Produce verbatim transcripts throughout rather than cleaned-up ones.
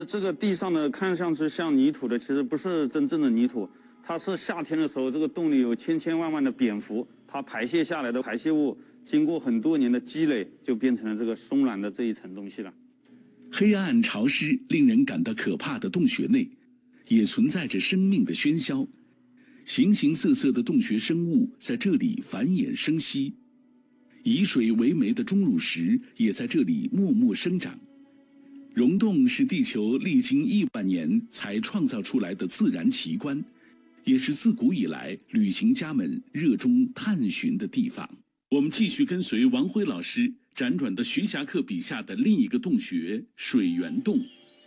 这个地上呢，看上去像泥土的，其实不是真正的泥土，它是夏天的时候，这个洞里有千千万万的蝙蝠，它排泄下来的排泄物，经过很多年的积累，就变成了这个松软的这一层东西了。 黑暗潮湿、令人感到可怕的洞穴内，也存在着生命的喧嚣。形形色色的洞穴生物在这里繁衍生息，以水为媒的钟乳石也在这里默默生长。溶洞是地球历经亿万年才创造出来的自然奇观，也是自古以来旅行家们热衷探寻的地方。我们继续跟随王辉老师辗转到徐霞客笔下的另一个洞穴——水源洞。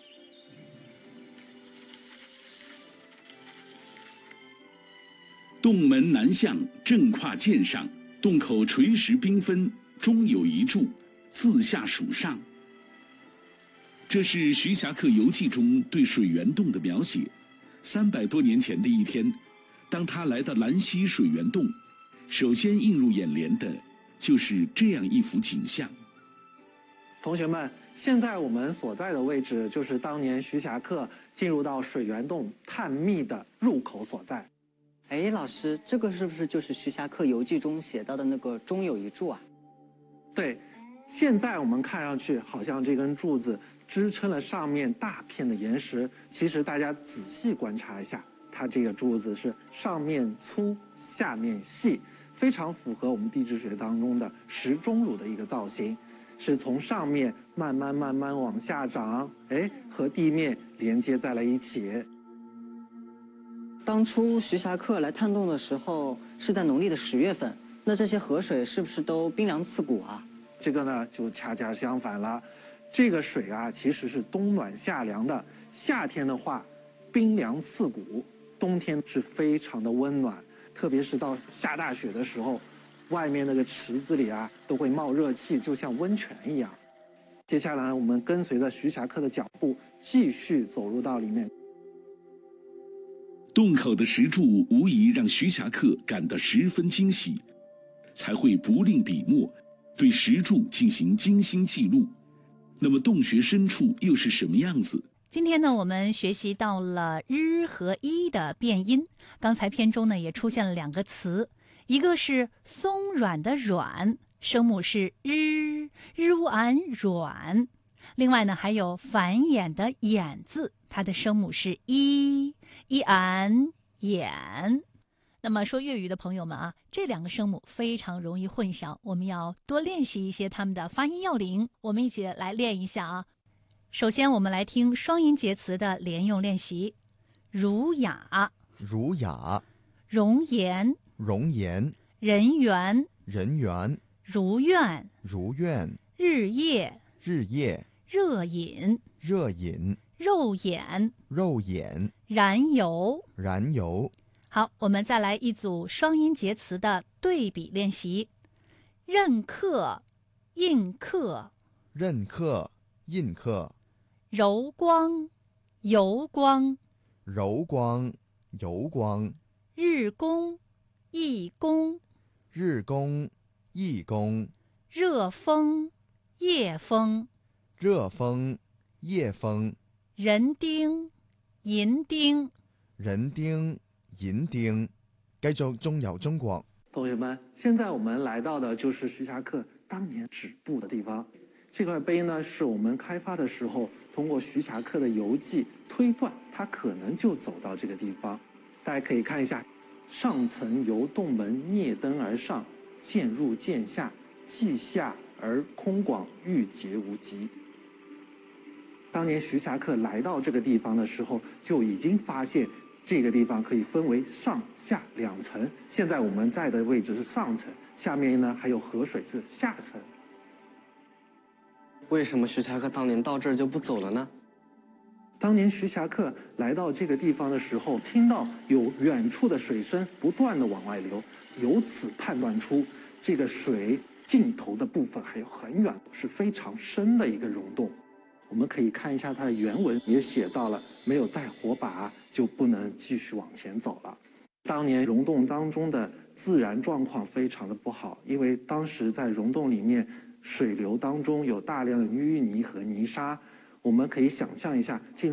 洞门南向，正跨涧上，洞口垂石缤纷，中有一柱，自下属上。这是徐霞客游记中对水源洞的描写。三百多年前的一天，当他来到兰溪水源洞，首先映入眼帘的就是这样一幅景象。 同学们，现在我们所在的位置就是当年徐霞客进入到水源洞探秘的入口所在。 哎，老师，这个是不是就是徐霞客游记中写到的那个中有一柱啊？ 对，现在我们看上去好像这根柱子支撑了上面大片的岩石，其实大家仔细观察一下，它这个柱子是上面粗下面细，非常符合我们地质学当中的石钟乳的一个造型，是从上面慢慢慢慢往下长，哎，和地面连接在了一起。 当初徐霞客来探洞的时候是在农历的十月份，那这些河水是不是都冰凉刺骨啊？ 这个呢就恰恰相反了，这个水啊其实是冬暖夏凉的，夏天的话冰凉刺骨，冬天是非常的温暖，特别是到下大雪的时候，外面那个池子里啊都会冒热气，就像温泉一样。接下来我们跟随着徐霞客的脚步继续走入到里面。 洞口的石柱无疑让徐霞客感到十分惊喜，才会不吝笔墨对石柱进行精心记录。那么洞穴深处又是什么样子？ 今天呢，我们学习到了日和一的变音。刚才片中呢也出现了两个词，一个是松软的软，声母是日，日乌安软。另外呢还有繁衍的衍字，它的声母是一，一安衍。那么说粤语的朋友们啊，这两个声母非常容易混淆，我们要多练习一些它们的发音要领。我们一起来练一下啊。首先我们来听双音节词的连用练习。儒雅， 儒雅； 容颜， 容颜； 人缘， 人缘； 如愿， 如愿； 日夜， 日夜； 热饮， 热饮； 肉眼， 肉眼； 燃油， 燃油。 好，我们再来一组双音节词的对比练习。任课，印刻； 任课，印刻； 柔光，油光； 柔光，油光； 日工，义工； 日工，义工； 热风，夜风； 熱風，夜風； 人丁，銀丁； 人丁，銀丁。繼續中遊中國。 同学们，现在我们来到的就是徐霞客当年止步的地方。这块碑呢，是我们开发的时候通过徐霞客的游记推断，他可能就走到这个地方。大家可以看一下，上层由洞门蹑登而上，渐入渐下，既下而空广，欲竭无极。当年徐霞客来到这个地方的时候，就已经发现这个地方可以分为上下两层。现在我们在的位置是上层，下面呢还有河水是下层。 为什么徐霞客当年到这儿就不走了呢？ 当年徐霞客来到这个地方的时候，听到有远处的水声不断的往外流，由此判断出这个水尽头的部分还有很远，是非常深的一个溶洞。我们可以看一下它的原文，也写到了没有带火把就不能继续往前走了。当年溶洞当中的自然状况非常的不好，因为当时在溶洞里面水流当中有大量的淤泥和泥沙， 我们可以想象一下，进